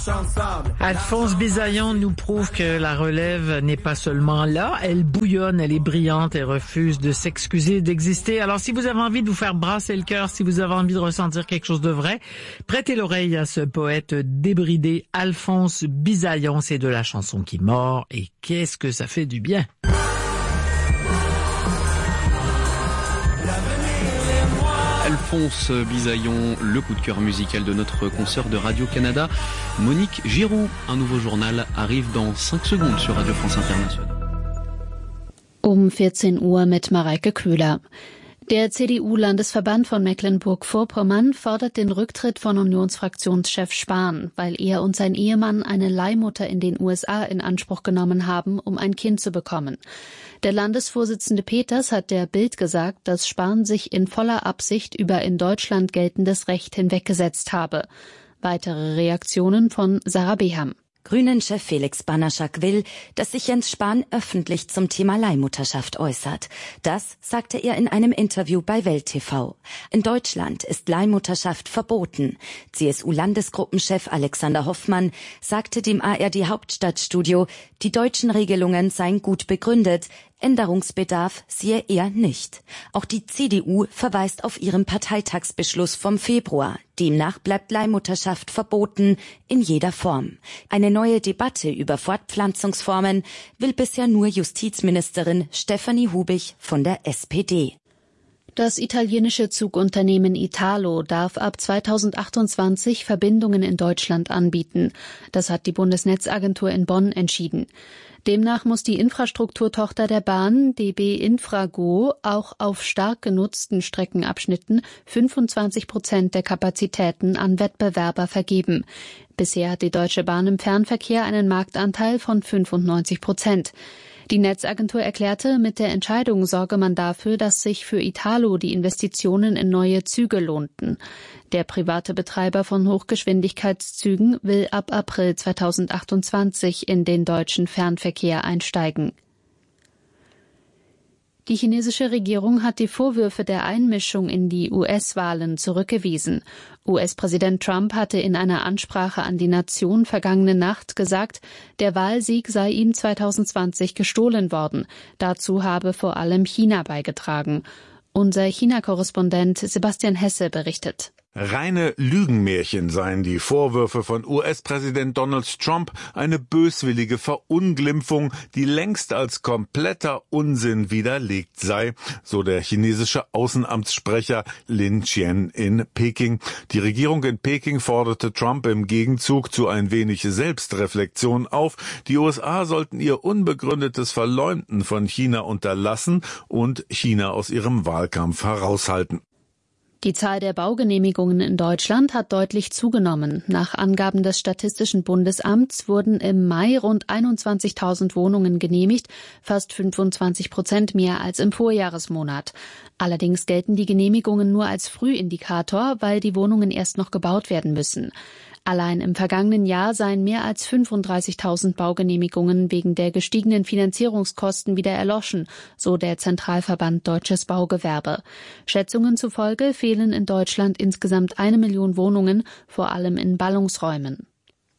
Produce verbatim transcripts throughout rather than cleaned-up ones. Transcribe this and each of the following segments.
Alphonse Bisaillon nous prouve que la relève n'est pas seulement là, elle bouillonne, elle est brillante et refuse de s'excuser d'exister. Alors si vous avez envie de vous faire brasser le cœur, si vous avez envie de ressentir quelque chose de vrai, prêtez l'oreille à ce poète débridé, Alphonse Bisaillon. C'est de la chanson qui mord et qu'est-ce que ça fait du bien. Alphonse Bisaillon, le coup de cœur musical de notre consoeur de Radio-Canada, Monique Giroux. Un nouveau journal arrive dans cinq secondes sur Radio France Internationale. Um vierzehn Uhr mit Mareike Köhler. Der C D U-Landesverband von Mecklenburg-Vorpommern fordert den Rücktritt von Unionsfraktionschef Spahn, weil er und sein Ehemann eine Leihmutter in den U S A in Anspruch genommen haben, um ein Kind zu bekommen. Der Landesvorsitzende Peters hat der Bild gesagt, dass Spahn sich in voller Absicht über in Deutschland geltendes Recht hinweggesetzt habe. Weitere Reaktionen von Sarah Beham. Grünen-Chef Felix Banaschak will, dass sich Jens Spahn öffentlich zum Thema Leihmutterschaft äußert. Das sagte er in einem Interview bei Welt T V. In Deutschland ist Leihmutterschaft verboten. C S U-Landesgruppenchef Alexander Hoffmann sagte dem A R D-Hauptstadtstudio, die deutschen Regelungen seien gut begründet, Änderungsbedarf sehe er nicht. Auch die C D U verweist auf ihren Parteitagsbeschluss vom Februar. Demnach bleibt Leihmutterschaft verboten in jeder Form. Eine neue Debatte über Fortpflanzungsformen will bisher nur Justizministerin Stefanie Hubich von der S P D. Das italienische Zugunternehmen Italo darf ab zweitausendachtundzwanzig Verbindungen in Deutschland anbieten. Das hat die Bundesnetzagentur in Bonn entschieden. Demnach muss die Infrastrukturtochter der Bahn, D B Infrago, auch auf stark genutzten Streckenabschnitten fünfundzwanzig Prozent der Kapazitäten an Wettbewerber vergeben. Bisher hat die Deutsche Bahn im Fernverkehr einen Marktanteil von fünfundneunzig Prozent. Die Netzagentur erklärte, mit der Entscheidung sorge man dafür, dass sich für Italo die Investitionen in neue Züge lohnten. Der private Betreiber von Hochgeschwindigkeitszügen will ab April zweitausendachtundzwanzig in den deutschen Fernverkehr einsteigen. Die chinesische Regierung hat die Vorwürfe der Einmischung in die U S-Wahlen zurückgewiesen. U S-Präsident Trump hatte in einer Ansprache an die Nation vergangene Nacht gesagt, der Wahlsieg sei ihm zweitausendzwanzig gestohlen worden. Dazu habe vor allem China beigetragen. Unser China-Korrespondent Sebastian Hesse berichtet. Reine Lügenmärchen seien die Vorwürfe von U S-Präsident Donald Trump, eine böswillige Verunglimpfung, die längst als kompletter Unsinn widerlegt sei, so der chinesische Außenamtssprecher Lin Qian in Peking. Die Regierung in Peking forderte Trump im Gegenzug zu ein wenig Selbstreflexion auf. Die U S A sollten ihr unbegründetes Verleumden von China unterlassen und China aus ihrem Wahlkampf heraushalten. Die Zahl der Baugenehmigungen in Deutschland hat deutlich zugenommen. Nach Angaben des Statistischen Bundesamts wurden im Mai rund einundzwanzigtausend Wohnungen genehmigt, fast fünfundzwanzig Prozent mehr als im Vorjahresmonat. Allerdings gelten die Genehmigungen nur als Frühindikator, weil die Wohnungen erst noch gebaut werden müssen. Allein im vergangenen Jahr seien mehr als fünfunddreißigtausend Baugenehmigungen wegen der gestiegenen Finanzierungskosten wieder erloschen, so der Zentralverband Deutsches Baugewerbe. Schätzungen zufolge fehlen in Deutschland insgesamt eine Million Wohnungen, vor allem in Ballungsräumen.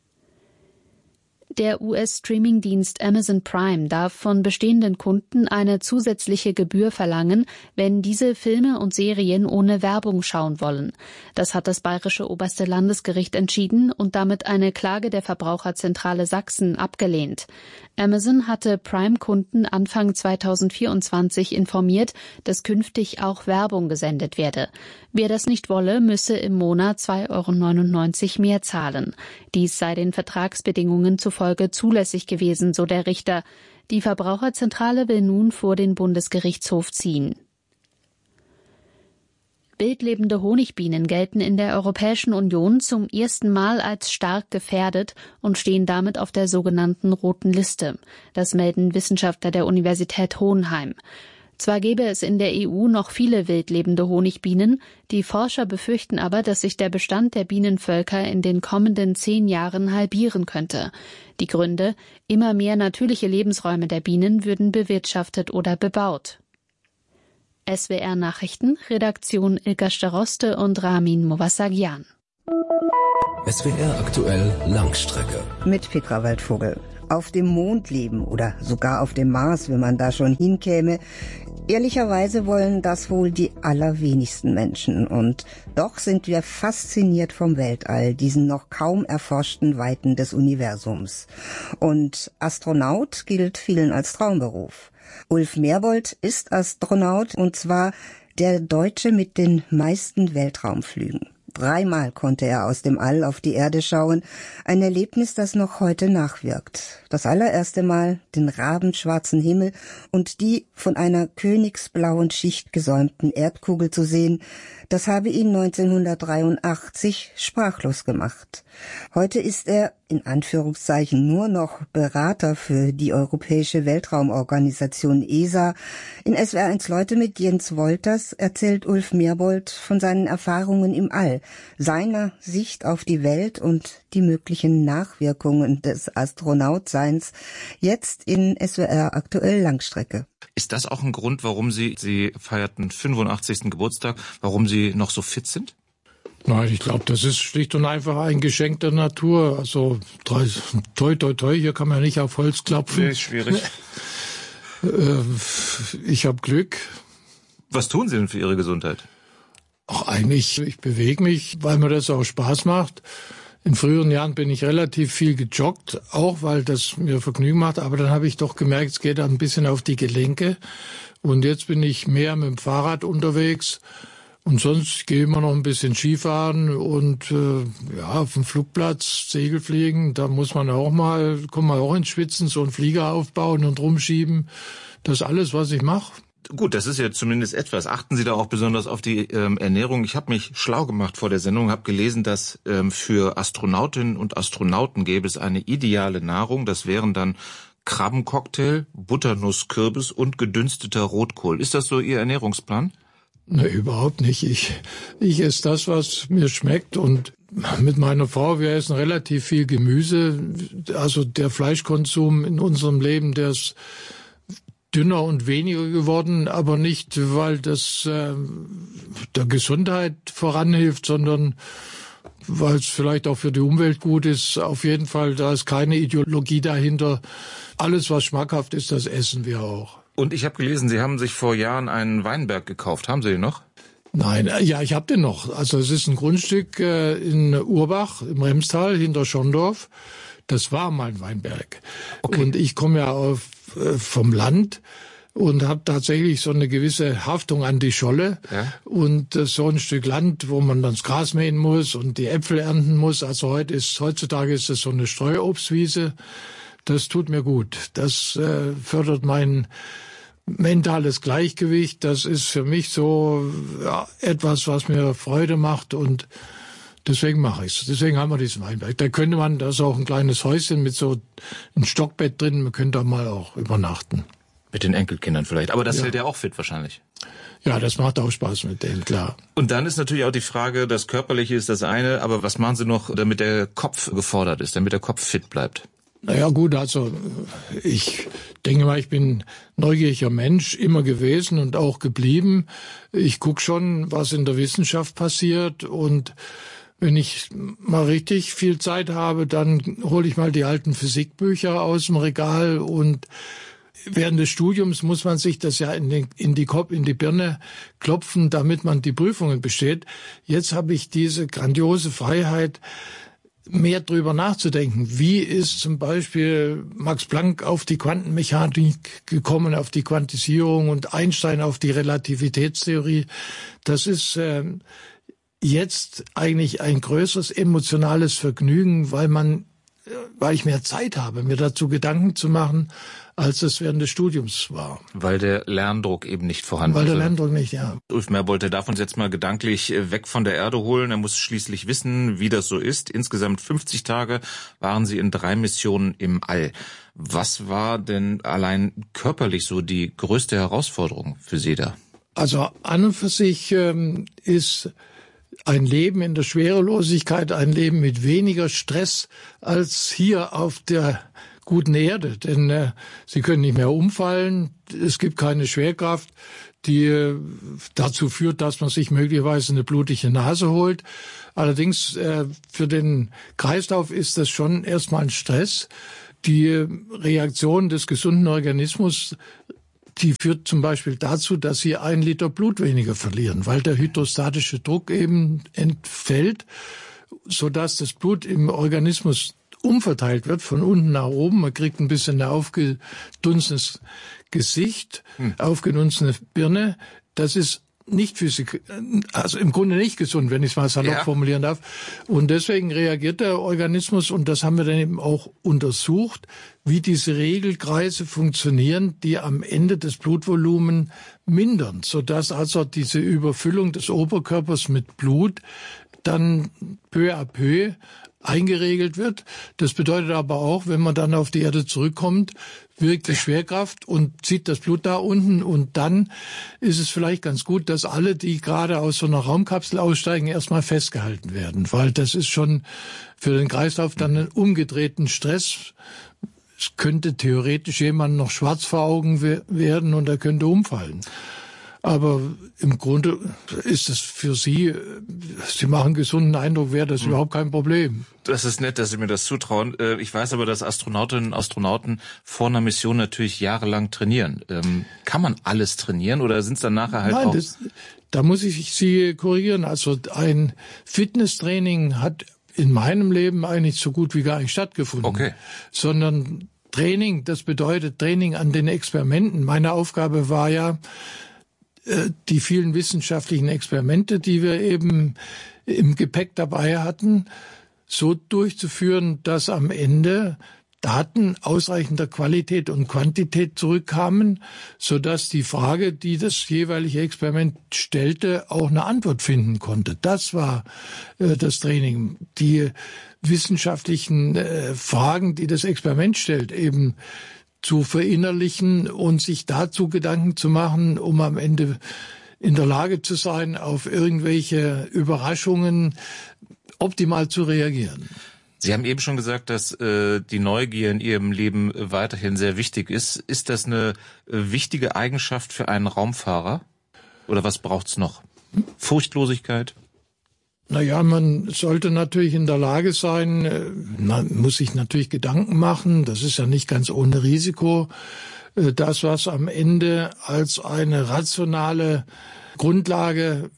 Der U S-Streaming-Dienst Amazon Prime darf von bestehenden Kunden eine zusätzliche Gebühr verlangen, wenn diese Filme und Serien ohne Werbung schauen wollen. Das hat das Bayerische Oberste Landesgericht entschieden und damit eine Klage der Verbraucherzentrale Sachsen abgelehnt. Amazon hatte Prime-Kunden Anfang zweitausendvierundzwanzig informiert, dass künftig auch Werbung gesendet werde. Wer das nicht wolle, müsse im Monat zwei Euro neunundneunzig mehr zahlen. Dies sei den Vertragsbedingungen zufolge zulässig gewesen, so der Richter. Die Verbraucherzentrale will nun vor den Bundesgerichtshof ziehen. Wildlebende Honigbienen gelten in der Europäischen Union zum ersten Mal als stark gefährdet und stehen damit auf der sogenannten Roten Liste. Das melden Wissenschaftler der Universität Hohenheim. Zwar gäbe es in der E U noch viele wildlebende Honigbienen, die Forscher befürchten aber, dass sich der Bestand der Bienenvölker in den kommenden zehn Jahren halbieren könnte. Die Gründe: immer mehr natürliche Lebensräume der Bienen würden bewirtschaftet oder bebaut. S W R Nachrichten, Redaktion Ilka Staroste und Ramin Movasagian. S W R aktuell Langstrecke. Mit Petra Waldvogel. Auf dem Mond leben oder sogar auf dem Mars, wenn man da schon hinkäme. Ehrlicherweise wollen das wohl die allerwenigsten Menschen. Und doch sind wir fasziniert vom Weltall, diesen noch kaum erforschten Weiten des Universums. Und Astronaut gilt vielen als Traumberuf. Ulf Merbold ist Astronaut, und zwar der Deutsche mit den meisten Weltraumflügen. Dreimal konnte er aus dem All auf die Erde schauen, ein Erlebnis, das noch heute nachwirkt. Das allererste Mal den rabenschwarzen Himmel und die von einer königsblauen Schicht gesäumten Erdkugel zu sehen, das habe ihn neunzehnhundertdreiundachtzig sprachlos gemacht. Heute ist er in Anführungszeichen nur noch Berater für die Europäische Weltraumorganisation E S A. In S W R eins Leute mit Jens Wolters erzählt Ulf Merbold von seinen Erfahrungen im All, seiner Sicht auf die Welt und die möglichen Nachwirkungen des Astronautseins, jetzt in S W R aktuell Langstrecke. Ist das auch ein Grund, warum Sie, Sie feierten fünfundachtzigsten Geburtstag, warum Sie noch so fit sind? Nein, ich glaube, das ist schlicht und einfach ein Geschenk der Natur. Also toi, toi, toi, hier kann man nicht auf Holz klopfen. Nee, ist schwierig. Ich habe Glück. Was tun Sie denn für Ihre Gesundheit? Ach, eigentlich, ich bewege mich, weil mir das auch Spaß macht. In früheren Jahren bin ich relativ viel gejoggt, auch weil das mir Vergnügen macht. Aber dann habe ich doch gemerkt, es geht ein bisschen auf die Gelenke. Und jetzt bin ich mehr mit dem Fahrrad unterwegs. Und sonst gehe ich immer noch ein bisschen Skifahren und äh, ja, auf dem Flugplatz Segelfliegen. Da muss man auch mal, kommt man auch ins Schwitzen, so einen Flieger aufbauen und rumschieben. Das ist alles, was ich mache. Gut, das ist ja zumindest etwas. Achten Sie da auch besonders auf die ähm, Ernährung. Ich habe mich schlau gemacht vor der Sendung, habe gelesen, dass ähm, für Astronautinnen und Astronauten gäbe es eine ideale Nahrung. Das wären dann Krabbencocktail, Butternuss, Kürbis und gedünsteter Rotkohl. Ist das so Ihr Ernährungsplan? Ne, überhaupt nicht. Ich, ich esse das, was mir schmeckt, und mit meiner Frau, wir essen relativ viel Gemüse. Also der Fleischkonsum in unserem Leben, der ist dünner und weniger geworden, aber nicht, weil das äh, der Gesundheit voranhilft, sondern weil es vielleicht auch für die Umwelt gut ist. Auf jeden Fall, da ist keine Ideologie dahinter. Alles, was schmackhaft ist, das essen wir auch. Und ich habe gelesen, Sie haben sich vor Jahren einen Weinberg gekauft. Haben Sie den noch? Nein, ja, ich habe den noch. Also es ist ein Grundstück äh, in Urbach im Remstal hinter Schondorf. Das war mal ein Weinberg. Okay. Und ich komme ja auf, äh, vom Land und habe tatsächlich so eine gewisse Haftung an die Scholle. Ja. Und äh, so ein Stück Land, wo man dann das Gras mähen muss und die Äpfel ernten muss. Also heute ist, heutzutage ist es so eine Streuobstwiese. Das tut mir gut. Das äh, fördert mein mentales Gleichgewicht. Das ist für mich so ja, etwas, was mir Freude macht, und deswegen mache ich es. Deswegen haben wir diesen Weinberg. Da könnte man, da ist auch ein kleines Häuschen mit so einem Stockbett drin. Man könnte da mal auch übernachten. Mit den Enkelkindern vielleicht. Aber das ja. hält ja auch fit wahrscheinlich. Ja, das macht auch Spaß mit denen, klar. Und dann ist natürlich auch die Frage, das Körperliche ist das eine, aber was machen Sie noch, damit der Kopf gefordert ist, damit der Kopf fit bleibt? Naja gut, also ich denke mal, ich bin neugieriger Mensch immer gewesen und auch geblieben. Ich gucke schon, was in der Wissenschaft passiert, und wenn ich mal richtig viel Zeit habe, dann hole ich mal die alten Physikbücher aus dem Regal, und während des Studiums muss man sich das ja in, den, in die Kopf, in die Birne klopfen, damit man die Prüfungen besteht. Jetzt habe ich diese grandiose Freiheit, mehr drüber nachzudenken. Wie ist zum Beispiel Max Planck auf die Quantenmechanik gekommen, auf die Quantisierung, und Einstein auf die Relativitätstheorie? Das ist äh, jetzt eigentlich ein größeres emotionales Vergnügen, weil man, weil ich mehr Zeit habe, mir dazu Gedanken zu machen, als es während des Studiums war. Weil der Lerndruck eben nicht vorhanden ist. Weil der Lerndruck nicht, ja. Ulf Merbold, der darf uns jetzt mal gedanklich weg von der Erde holen. Er muss schließlich wissen, wie das so ist. Insgesamt fünfzig Tage waren Sie in drei Missionen im All. Was war denn allein körperlich so die größte Herausforderung für Sie da? Also an und für sich ähm, ist ein Leben in der Schwerelosigkeit, ein Leben mit weniger Stress als hier auf der guten Erde, denn äh, sie können nicht mehr umfallen, es gibt keine Schwerkraft, die äh, dazu führt, dass man sich möglicherweise eine blutige Nase holt. Allerdings äh, für den Kreislauf ist das schon erstmal ein Stress. Die Reaktion des gesunden Organismus, die führt zum Beispiel dazu, dass sie ein Liter Blut weniger verlieren, weil der hydrostatische Druck eben entfällt, sodass das Blut im Organismus umverteilt wird, von unten nach oben. Man kriegt ein bisschen ein aufgedunsenes Gesicht, hm. aufgedunsene Birne. Das ist nicht physik, also im Grunde nicht gesund, wenn ich es mal salopp ja. formulieren darf. Und deswegen reagiert der Organismus, und das haben wir dann eben auch untersucht, wie diese Regelkreise funktionieren, die am Ende das Blutvolumen mindern, sodass also diese Überfüllung des Oberkörpers mit Blut dann peu à peu eingeregelt wird. Das bedeutet aber auch, wenn man dann auf die Erde zurückkommt, wirkt die Schwerkraft und zieht das Blut da unten, und dann ist es vielleicht ganz gut, dass alle, die gerade aus so einer Raumkapsel aussteigen, erstmal festgehalten werden, weil das ist schon für den Kreislauf dann einen umgedrehten Stress. Es könnte theoretisch jemand noch schwarz vor Augen werden und er könnte umfallen. Aber im Grunde ist es für Sie, Sie machen einen gesunden Eindruck, wäre das hm. überhaupt kein Problem. Das ist nett, dass Sie mir das zutrauen. Ich weiß aber, dass Astronautinnen und Astronauten vor einer Mission natürlich jahrelang trainieren. Kann man alles trainieren oder sind es dann nachher halt Nein, auch... Das, da muss ich Sie korrigieren. Also ein Fitnesstraining hat in meinem Leben eigentlich so gut wie gar nicht stattgefunden. Okay. Sondern Training, das bedeutet Training an den Experimenten. Meine Aufgabe war ja, die vielen wissenschaftlichen Experimente, die wir eben im Gepäck dabei hatten, so durchzuführen, dass am Ende Daten ausreichender Qualität und Quantität zurückkamen, sodass die Frage, die das jeweilige Experiment stellte, auch eine Antwort finden konnte. Das war äh, das Training. Die wissenschaftlichen äh, Fragen, die das Experiment stellt, eben zu verinnerlichen und sich dazu Gedanken zu machen, um am Ende in der Lage zu sein, auf irgendwelche Überraschungen optimal zu reagieren. Sie haben eben schon gesagt, dass äh, die Neugier in Ihrem Leben weiterhin sehr wichtig ist. Ist das eine äh, wichtige Eigenschaft für einen Raumfahrer? Oder was braucht's noch? Furchtlosigkeit? Naja, man sollte natürlich in der Lage sein, man muss sich natürlich Gedanken machen, das ist ja nicht ganz ohne Risiko. Das, was am Ende als eine rationale Grundlage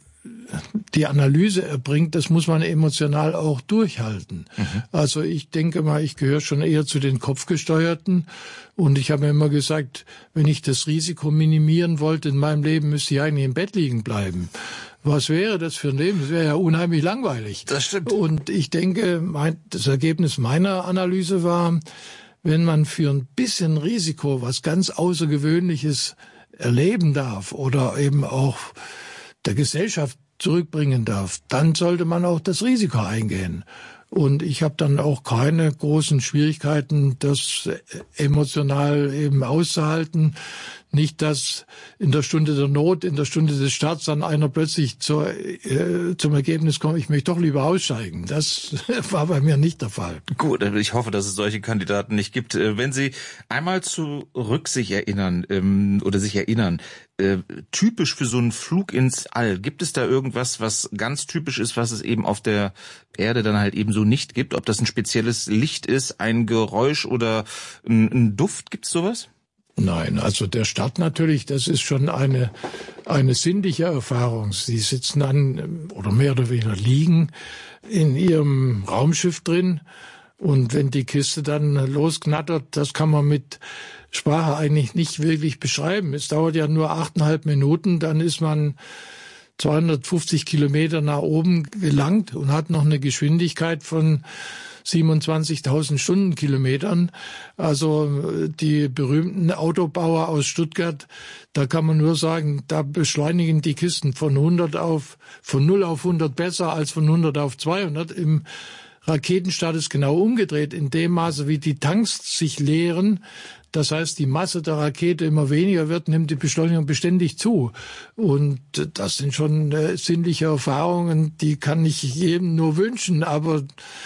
die Analyse erbringt, das muss man emotional auch durchhalten. Mhm. Also ich denke mal, ich gehöre schon eher zu den Kopfgesteuerten, und ich habe mir immer gesagt, wenn ich das Risiko minimieren wollte in meinem Leben, müsste ich eigentlich im Bett liegen bleiben. Was wäre das für ein Leben? Das wäre ja unheimlich langweilig. Das stimmt. Und ich denke, mein, das Ergebnis meiner Analyse war, wenn man für ein bisschen Risiko was ganz Außergewöhnliches erleben darf oder eben auch der Gesellschaft zurückbringen darf, dann sollte man auch das Risiko eingehen. Und ich habe dann auch keine großen Schwierigkeiten, das emotional eben auszuhalten. Nicht, dass in der Stunde der Not, in der Stunde des Starts dann einer plötzlich zur, äh, zum Ergebnis kommt, ich möchte doch lieber aussteigen. Das war bei mir nicht der Fall. Gut, ich hoffe, dass es solche Kandidaten nicht gibt. Wenn Sie einmal zurück sich erinnern ähm, oder sich erinnern, äh, typisch für so einen Flug ins All, gibt es da irgendwas, was ganz typisch ist, was es eben auf der Erde dann halt eben so nicht gibt? Ob das ein spezielles Licht ist, ein Geräusch oder ein, ein Duft, gibt's sowas? Nein, also der Start natürlich, das ist schon eine eine sinnliche Erfahrung. Sie sitzen dann oder mehr oder weniger liegen in ihrem Raumschiff drin, und wenn die Kiste dann losknattert, das kann man mit Sprache eigentlich nicht wirklich beschreiben. Es dauert ja nur achteinhalb Minuten, dann ist man zweihundertfünfzig Kilometer nach oben gelangt und hat noch eine Geschwindigkeit von siebenundzwanzigtausend Stundenkilometern. Also die berühmten Autobauer aus Stuttgart, da kann man nur sagen, da beschleunigen die Kisten von hundert auf, von null auf hundert besser als von hundert auf zweihundert. Im Raketenstart ist genau umgedreht, in dem Maße, wie die Tanks sich leeren. Das heißt, die Masse der Rakete immer weniger wird, nimmt die Beschleunigung beständig zu. Und das sind schon äh, sinnliche Erfahrungen, die kann ich jedem nur wünschen. Aber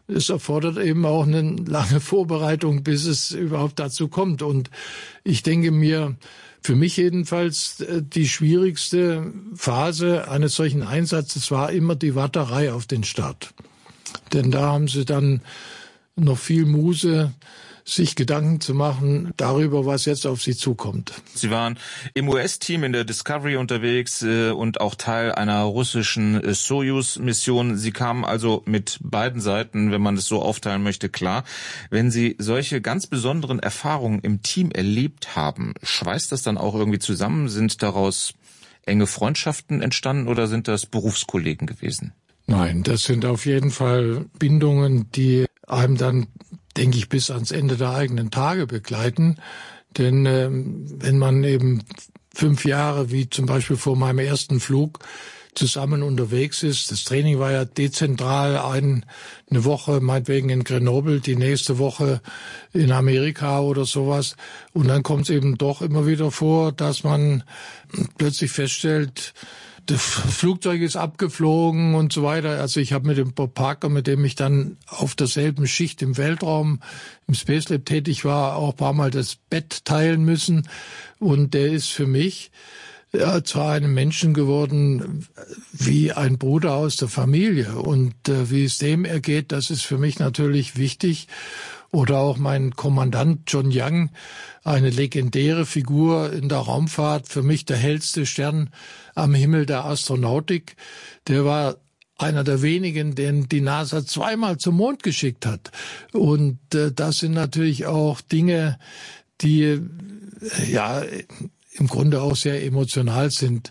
es erfordert eben auch eine lange Vorbereitung, bis es überhaupt dazu kommt. Und ich denke mir, für mich jedenfalls, die schwierigste Phase eines solchen Einsatzes war immer die Warterei auf den Start. Denn da haben sie dann noch viel Muße, sich Gedanken zu machen darüber, was jetzt auf sie zukommt. Sie waren im U S-Team in der Discovery unterwegs äh, und auch Teil einer russischen äh, Sojus-Mission. Sie kamen also mit beiden Seiten, wenn man es so aufteilen möchte, klar. Wenn Sie solche ganz besonderen Erfahrungen im Team erlebt haben, schweißt das dann auch irgendwie zusammen? Sind daraus enge Freundschaften entstanden oder sind das Berufskollegen gewesen? Nein, das sind auf jeden Fall Bindungen, die einem dann, denke ich, bis ans Ende der eigenen Tage begleiten. Denn ähm, wenn man eben fünf Jahre, wie zum Beispiel vor meinem ersten Flug, zusammen unterwegs ist, das Training war ja dezentral, ein, eine Woche meinetwegen in Grenoble, die nächste Woche in Amerika oder sowas. Und dann kommt es eben doch immer wieder vor, dass man plötzlich feststellt, das Flugzeug ist abgeflogen und so weiter. Also ich habe mit dem Bob Parker, mit dem ich dann auf derselben Schicht im Weltraum, im Space Lab tätig war, auch ein paar Mal das Bett teilen müssen. Und der ist für mich ja, zu einem Menschen geworden wie ein Bruder aus der Familie. Und äh, wie es dem ergeht, das ist für mich natürlich wichtig. Oder auch mein Kommandant John Young, eine legendäre Figur in der Raumfahrt, für mich der hellste Stern am Himmel der Astronautik. Der war einer der wenigen, den die NASA zweimal zum Mond geschickt hat. Und äh, das sind natürlich auch Dinge, die äh, ja im Grunde auch sehr emotional sind.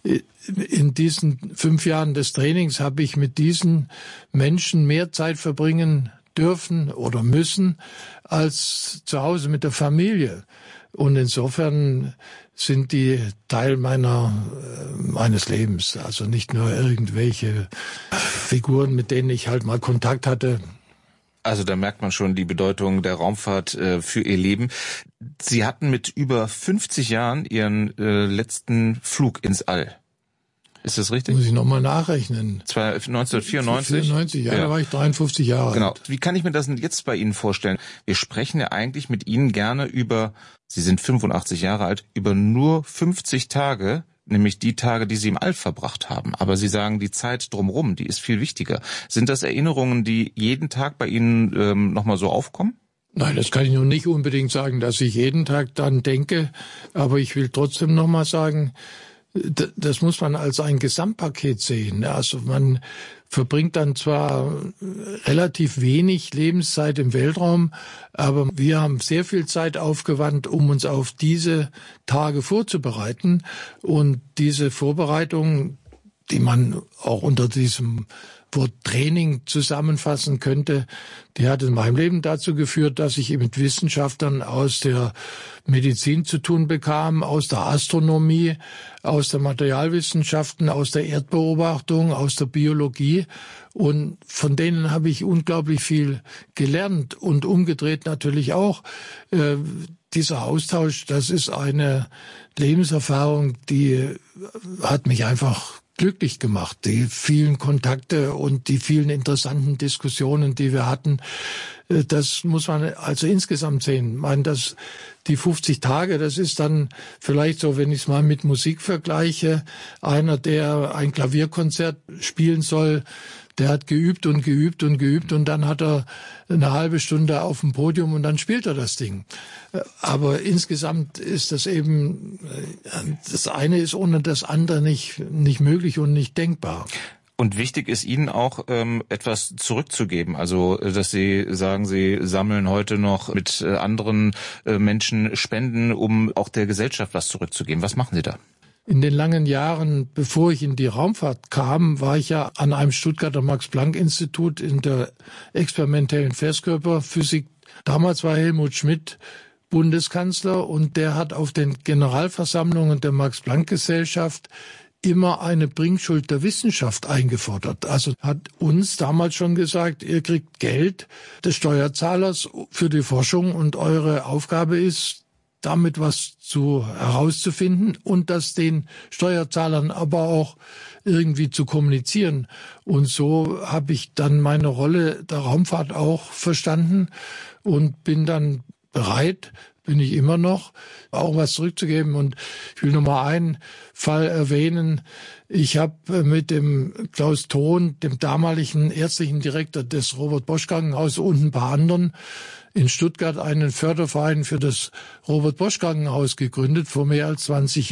In diesen fünf Jahren des Trainings habe ich mit diesen Menschen mehr Zeit verbringen dürfen oder müssen als zu Hause mit der Familie. Und insofern sind die Teil meiner meines Lebens. Also nicht nur irgendwelche Figuren, mit denen ich halt mal Kontakt hatte. Also da merkt man schon die Bedeutung der Raumfahrt äh, für Ihr Leben. Sie hatten mit über fünfzig Jahren Ihren äh, letzten Flug ins All. Ist das richtig? Muss ich nochmal nachrechnen. neunzehnhundertvierundneunzig? vierundneunzig, ja, ja, da war ich dreiundfünfzig Jahre alt. Genau. Wie kann ich mir das denn jetzt bei Ihnen vorstellen? Wir sprechen ja eigentlich mit Ihnen gerne über, Sie sind fünfundachtzig Jahre alt, über nur fünfzig Tage, nämlich die Tage, die Sie im All verbracht haben. Aber Sie sagen, die Zeit drumherum, die ist viel wichtiger. Sind das Erinnerungen, die jeden Tag bei Ihnen ähm, nochmal so aufkommen? Nein, das kann ich nun nicht unbedingt sagen, dass ich jeden Tag dann denke. Aber ich will trotzdem nochmal sagen, das muss man als ein Gesamtpaket sehen. Also man verbringt dann zwar relativ wenig Lebenszeit im Weltraum, aber wir haben sehr viel Zeit aufgewandt, um uns auf diese Tage vorzubereiten. Und diese Vorbereitung, die man auch unter diesem Wort Training zusammenfassen könnte, die hat in meinem Leben dazu geführt, dass ich mit Wissenschaftlern aus der Medizin zu tun bekam, aus der Astronomie, aus der Materialwissenschaften, aus der Erdbeobachtung, aus der Biologie. Und von denen habe ich unglaublich viel gelernt und umgedreht natürlich auch. Äh, dieser Austausch, das ist eine Lebenserfahrung, die hat mich einfach glücklich gemacht. Die vielen Kontakte und die vielen interessanten Diskussionen, die wir hatten, das muss man also insgesamt sehen. Ich meine, das, die fünfzig Tage, das ist dann vielleicht so, wenn ich es mal mit Musik vergleiche, einer, der ein Klavierkonzert spielen soll, der hat geübt und geübt und geübt und dann hat er eine halbe Stunde auf dem Podium und dann spielt er das Ding. Aber insgesamt ist das eben, das eine ist ohne das andere nicht, nicht möglich und nicht denkbar. Und wichtig ist Ihnen auch, ähm, etwas zurückzugeben. Also, dass Sie sagen, Sie sammeln heute noch mit äh, anderen äh, Menschen Spenden, um auch der Gesellschaft was zurückzugeben. Was machen Sie da? In den langen Jahren, bevor ich in die Raumfahrt kam, war ich ja an einem Stuttgarter Max-Planck-Institut in der experimentellen Festkörperphysik. Damals war Helmut Schmidt Bundeskanzler und der hat auf den Generalversammlungen der Max-Planck-Gesellschaft immer eine Bringschuld der Wissenschaft eingefordert. Also hat uns damals schon gesagt, ihr kriegt Geld des Steuerzahlers für die Forschung und eure Aufgabe ist, damit was zu herauszufinden und das den Steuerzahlern aber auch irgendwie zu kommunizieren. Und so habe ich dann meine Rolle der Raumfahrt auch verstanden und bin dann bereit, bin ich immer noch, auch was zurückzugeben. Und ich will nur mal einen Fall erwähnen. Ich habe mit dem Klaus Thon, dem damaligen ärztlichen Direktor des Robert-Bosch-Krankenhauses und ein paar anderen in Stuttgart einen Förderverein für das Robert-Bosch-Krankenhaus gegründet vor mehr als zwanzig Jahren.